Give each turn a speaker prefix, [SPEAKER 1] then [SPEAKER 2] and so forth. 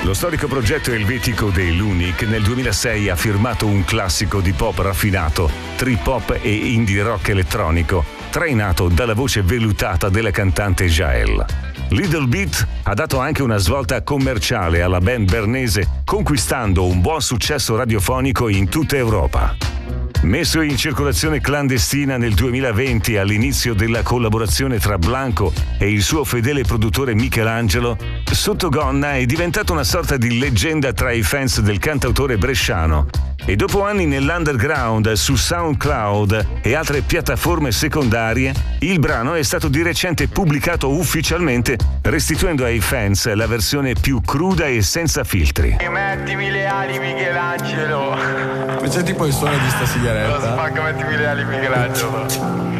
[SPEAKER 1] Lo storico progetto elvetico dei Lunik nel 2006 ha firmato un classico di pop raffinato, trip hop e indie rock elettronico, trainato dalla voce vellutata della cantante Jael. Little Bit ha dato anche una svolta commerciale alla band bernese, conquistando un buon successo radiofonico in tutta Europa. Messo in circolazione clandestina nel 2020 all'inizio della collaborazione tra Blanco e il suo fedele produttore Michelangelo, Sottogonna è diventato una sorta di leggenda tra i fans del cantautore bresciano e dopo anni nell'underground su SoundCloud e altre piattaforme secondarie, il brano è stato di recente pubblicato ufficialmente, restituendo ai fans la versione più cruda e senza filtri.
[SPEAKER 2] Mettimi le ali Michelangelo.
[SPEAKER 3] C'è tipo il suono di sta sigaretta.
[SPEAKER 2] Lo spacca, mettimi le ali Michelangelo.